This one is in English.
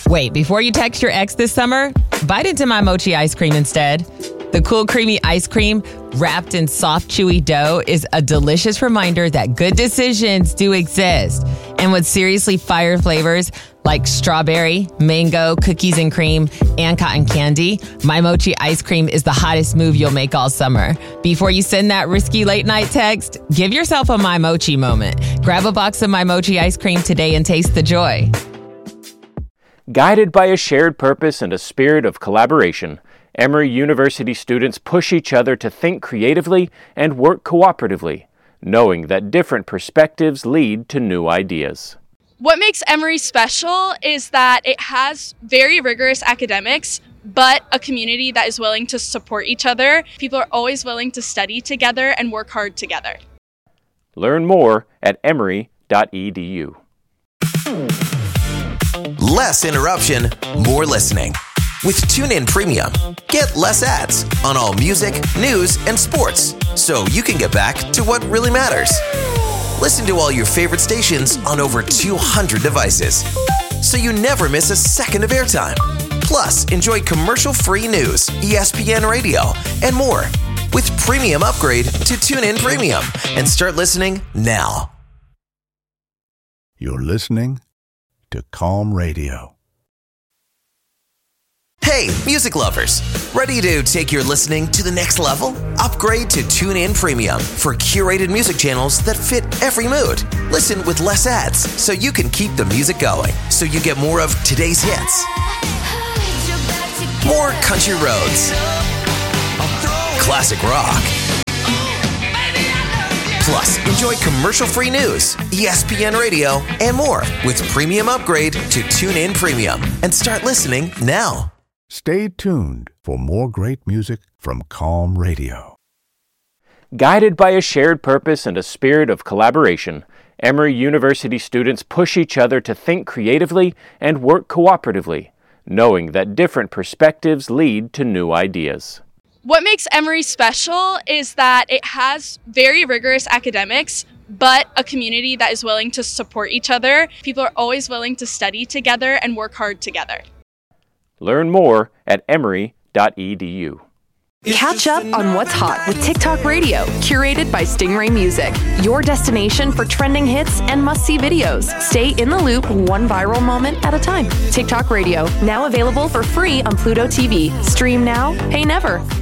Wait, before you text your ex this summer, bite into My Mochi ice cream instead. The cool, creamy ice cream wrapped in soft, chewy dough is a delicious reminder that good decisions do exist. And with seriously fire flavors like strawberry, mango, cookies and cream, and cotton candy, My Mochi ice cream is the hottest move you'll make all summer. Before you send that risky late night text, give yourself a My Mochi moment. Grab a box of My Mochi ice cream today and taste the joy. Guided by a shared purpose and a spirit of collaboration, Emory University students push each other to think creatively and work cooperatively, knowing that different perspectives lead to new ideas. What makes Emory special is that it has very rigorous academics, but a community that is willing to support each other. People are always willing to study together and work hard together. Learn more at emory.edu. Less interruption, more listening. With TuneIn Premium, get less ads on all music, news, and sports, so you can get back to what really matters. Listen to all your favorite stations on over 200 devices, so you never miss a second of airtime. Plus, enjoy commercial-free news, ESPN Radio, and more. With Premium Upgrade to TuneIn Premium, and start listening now. You're listening to Calm Radio. Hey, music lovers! Ready to take your listening to the next level? Upgrade to TuneIn Premium for curated music channels that fit every mood. Listen with less ads so you can keep the music going, so you get more of today's hits. More country roads. Classic rock. Plus, enjoy commercial-free news, ESPN Radio, and more with Premium Upgrade to TuneIn Premium. And start listening now. Stay tuned for more great music from Calm Radio. Guided by a shared purpose and a spirit of collaboration, Emory University students push each other to think creatively and work cooperatively, knowing that different perspectives lead to new ideas. What makes Emory special is that it has very rigorous academics, but a community that is willing to support each other. People are always willing to study together and work hard together. Learn more at emory.edu. Catch up on what's hot with TikTok Radio, curated by Stingray Music. Your destination for trending hits and must-see videos. Stay in the loop, one viral moment at a time. TikTok Radio, now available for free on Pluto TV. Stream now, pay never.